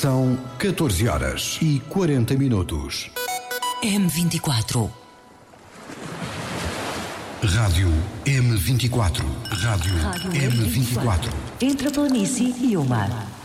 São 14 horas e 40 minutos. M24. Rádio M24. Rádio M24. Entre a planície e o mar.